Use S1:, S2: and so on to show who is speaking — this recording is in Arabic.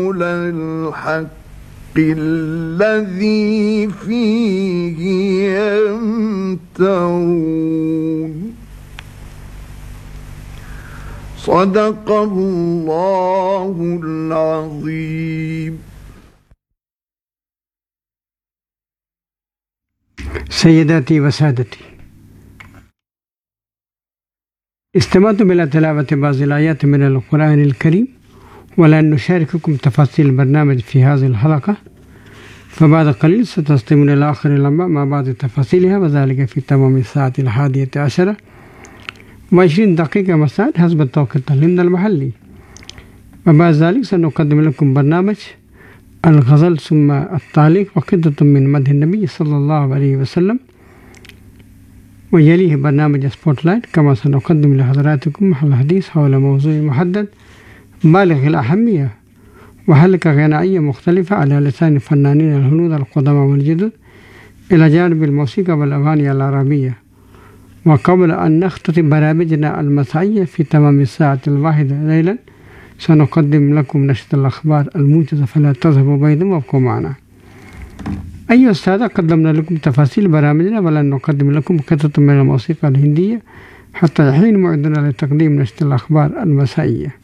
S1: الحق الذي فيه يمترون. صدق الله العظيم.
S2: سيداتي وسادتي، استمعتم إلى تلاوة بعض الآيات من القرآن الكريم، ولن نشارككم تفاصيل البرنامج في هذه الحلقة، فبعد قليل ستستمعون إلى آخر الأنباء مع بعض تفاصيلها، وذلك في تمام الساعة 11:10 و20 دقيقة مساء حسب التوقيت المحلي. وبعد ذلك سنقدم لكم برنامج الغزل ثم التعليق وقطة من مدح النبي صلى الله عليه وسلم، ويليه برنامج سبوت لايت. كما سنقدم لحضراتكم الحديث حول موضوع محدد بالغ الأهمية وحلقة غنائية مختلفة على لسان فنانين الهنود القدامى والجدد، إلى جانب الموسيقى والأغاني العربية. وقبل أن نختتم برامجنا المسائية في تمام الساعة 1 ليلا، سنقدم لكم نشرة الأخبار الموجزة، فلا تذهبوا بعيدا وابقوا معنا. أيها السادة، قدمنا لكم تفاصيل برامجنا، ولن نقدم لكم قطعة من الموسيقى الهندية حتى حين موعدنا لتقديم نشرة الأخبار المسائية.